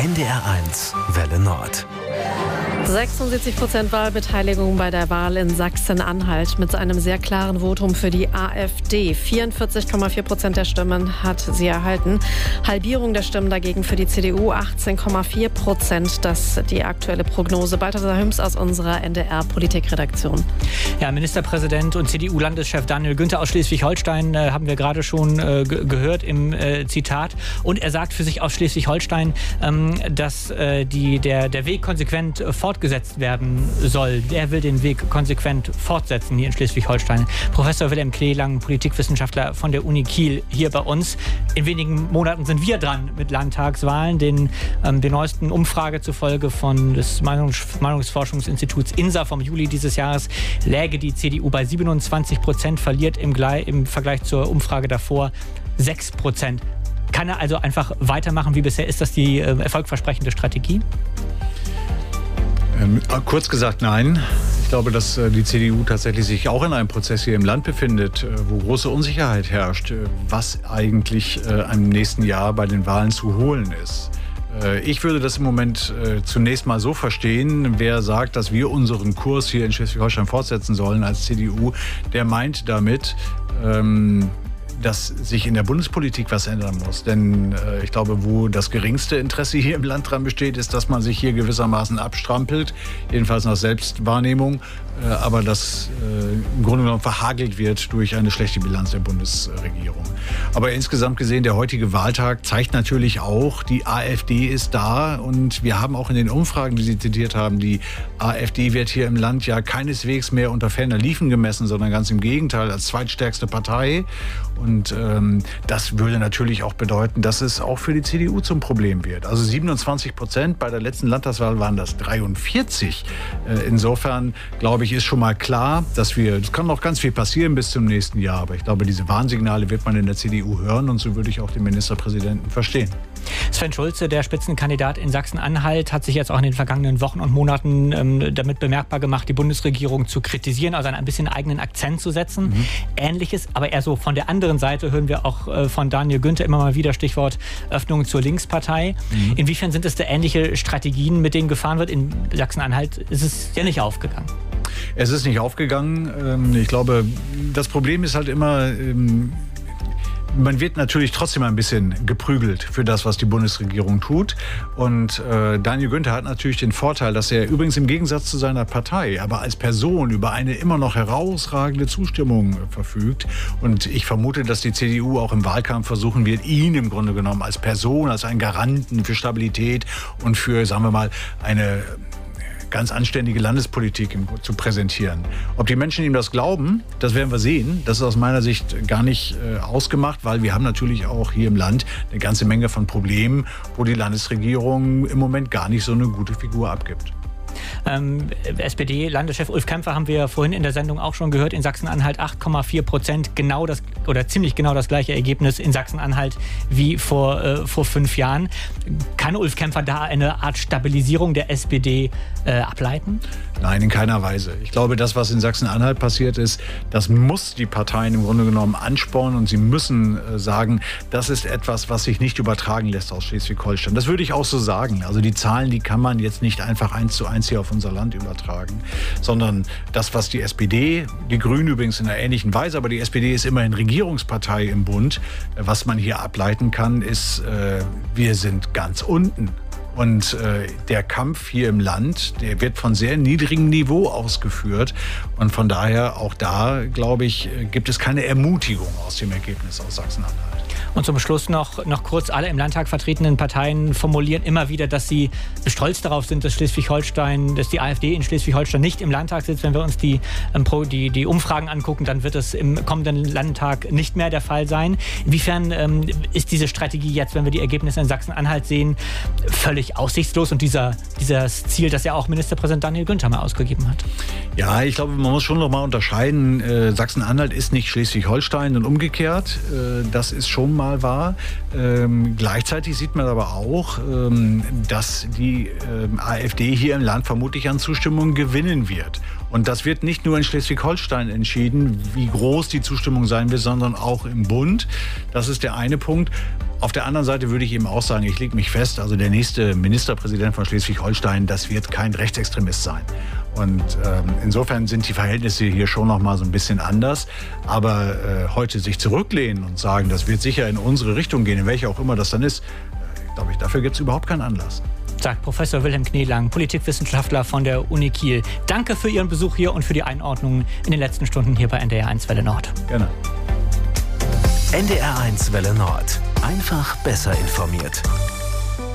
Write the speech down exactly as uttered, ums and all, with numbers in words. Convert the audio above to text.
N D R eins Welle Nord. sechsundsiebzig Prozent Wahlbeteiligung bei der Wahl in Sachsen-Anhalt mit einem sehr klaren Votum für die AfD. vierundvierzig Komma vier Prozent der Stimmen hat sie erhalten. Halbierung der Stimmen dagegen für die C D U, achtzehn Komma vier Prozent. Das ist die aktuelle Prognose. Balthasar Hüms aus unserer N D R-Politikredaktion. Ja, Ministerpräsident und C D U-Landeschef Daniel Günther aus Schleswig-Holstein äh, haben wir gerade schon äh, g- gehört im äh, Zitat. Und er sagt für sich aus Schleswig-Holstein, ähm, dass äh, die, der, der Weg konsequent äh, fortgesetzt werden soll. Er will den Weg konsequent fortsetzen hier in Schleswig-Holstein. Professor Wilhelm Kleelang, Politikwissenschaftler von der Uni Kiel, hier bei uns. In wenigen Monaten sind wir dran mit Landtagswahlen. Den, ähm, der neuesten Umfrage zufolge von des Meinungs- Meinungsforschungsinstituts INSA vom Juli dieses Jahres läge die C D U bei siebenundzwanzig Prozent, verliert im, Gle- im Vergleich zur Umfrage davor sechs Prozent. Kann er also einfach weitermachen wie bisher? Ist das die äh, erfolgversprechende Strategie? Ähm, kurz gesagt, nein. Ich glaube, dass äh, die C D U tatsächlich sich auch in einem Prozess hier im Land befindet, äh, wo große Unsicherheit herrscht, äh, was eigentlich äh, im nächsten Jahr bei den Wahlen zu holen ist. Äh, ich würde das im Moment äh, zunächst mal so verstehen, wer sagt, dass wir unseren Kurs hier in Schleswig-Holstein fortsetzen sollen als C D U, der meint damit, ähm, dass sich in der Bundespolitik was ändern muss. Denn äh, ich glaube, wo das geringste Interesse hier im Land dran besteht, ist, dass man sich hier gewissermaßen abstrampelt, jedenfalls nach Selbstwahrnehmung, äh, aber das äh, im Grunde genommen verhagelt wird durch eine schlechte Bilanz der Bundesregierung. Aber insgesamt gesehen, der heutige Wahltag zeigt natürlich auch, die AfD ist da und wir haben auch in den Umfragen, die Sie zitiert haben, die AfD wird hier im Land ja keineswegs mehr unter ferner Liefen gemessen, sondern ganz im Gegenteil als zweitstärkste Partei. Und ähm, das würde natürlich auch bedeuten, dass es auch für die C D U zum Problem wird. Also siebenundzwanzig Prozent, bei der letzten Landtagswahl waren das dreiundvierzig. Äh, insofern, glaube ich, ist schon mal klar, dass wir, es kann noch ganz viel passieren bis zum nächsten Jahr, aber ich glaube, diese Warnsignale wird man in der C D U hören und so würde ich auch den Ministerpräsidenten verstehen. Sven Schulze, der Spitzenkandidat in Sachsen-Anhalt, hat sich jetzt auch in den vergangenen Wochen und Monaten ähm, damit bemerkbar gemacht, die Bundesregierung zu kritisieren, also ein bisschen eigenen Akzent zu setzen. Mhm. Ähnliches, aber eher so von der anderen Seite hören wir auch äh, von Daniel Günther immer mal wieder Stichwort Öffnung zur Linkspartei. Mhm. Inwiefern sind es da ähnliche Strategien, mit denen gefahren wird? In Sachsen-Anhalt ist es ja nicht aufgegangen. Es ist nicht aufgegangen. Ich glaube, das Problem ist halt immer, man wird natürlich trotzdem ein bisschen geprügelt für das, was die Bundesregierung tut. Und äh, Daniel Günther hat natürlich den Vorteil, dass er übrigens im Gegensatz zu seiner Partei, aber als Person über eine immer noch herausragende Zustimmung verfügt. Und ich vermute, dass die C D U auch im Wahlkampf versuchen wird, ihn im Grunde genommen als Person, als einen Garanten für Stabilität und für, sagen wir mal, eine ganz anständige Landespolitik zu präsentieren. Ob die Menschen ihm das glauben, das werden wir sehen. Das ist aus meiner Sicht gar nicht äh, ausgemacht, weil wir haben natürlich auch hier im Land eine ganze Menge von Problemen, wo die Landesregierung im Moment gar nicht so eine gute Figur abgibt. Ähm, S P D-Landeschef Ulf Kämpfer haben wir vorhin in der Sendung auch schon gehört. In Sachsen-Anhalt acht Komma vier Prozent, genau das oder ziemlich genau das gleiche Ergebnis in Sachsen-Anhalt wie vor, äh, vor fünf Jahren. Kann Ulf Kämpfer da eine Art Stabilisierung der S P D äh, ableiten? Nein, in keiner Weise. Ich glaube, das, was in Sachsen-Anhalt passiert ist, das muss die Parteien im Grunde genommen anspornen und sie müssen äh, sagen, das ist etwas, was sich nicht übertragen lässt aus Schleswig-Holstein. Das würde ich auch so sagen. Also die Zahlen, die kann man jetzt nicht einfach eins zu eins hier auf unser Land übertragen, sondern das, was die S P D, die Grünen übrigens in einer ähnlichen Weise, aber die S P D ist immerhin Regierungspartei im Bund, was man hier ableiten kann, ist, äh, wir sind ganz unten. Und äh, der Kampf hier im Land, der wird von sehr niedrigem Niveau ausgeführt. Und von daher auch da, glaube ich, gibt es keine Ermutigung aus dem Ergebnis aus Sachsen-Anhalt. Und zum Schluss noch, noch kurz, alle im Landtag vertretenen Parteien formulieren immer wieder, dass sie stolz darauf sind, dass Schleswig-Holstein, dass die AfD in Schleswig-Holstein nicht im Landtag sitzt. Wenn wir uns die, ähm, die, die Umfragen angucken, dann wird es im kommenden Landtag nicht mehr der Fall sein. Inwiefern ähm, ist diese Strategie jetzt, wenn wir die Ergebnisse in Sachsen-Anhalt sehen, völlig aussichtslos und dieser, dieses Ziel, das ja auch Ministerpräsident Daniel Günther mal ausgegeben hat? Ja, ich glaube, man muss schon noch mal unterscheiden. Äh, Sachsen-Anhalt ist nicht Schleswig-Holstein und umgekehrt. Äh, das ist schon mal wahr. Ähm, gleichzeitig sieht man aber auch, ähm, dass die ähm, AfD hier im Land vermutlich an Zustimmung gewinnen wird. Und das wird nicht nur in Schleswig-Holstein entschieden, wie groß die Zustimmung sein wird, sondern auch im Bund. Das ist der eine Punkt. Auf der anderen Seite würde ich eben auch sagen, ich lege mich fest, also der nächste Ministerpräsident von Schleswig-Holstein, das wird kein Rechtsextremist sein. Und ähm, insofern sind die Verhältnisse hier schon noch mal so ein bisschen anders. Aber äh, heute sich zurücklehnen und sagen, das wird sicher in unsere Richtung gehen, in welche auch immer das dann ist, äh, glaube ich, dafür gibt es überhaupt keinen Anlass. Sagt Professor Wilhelm Kneelang, Politikwissenschaftler von der Uni Kiel. Danke für Ihren Besuch hier und für die Einordnung in den letzten Stunden hier bei N D R eins Welle Nord. Gerne. N D R eins Welle Nord. Einfach besser informiert.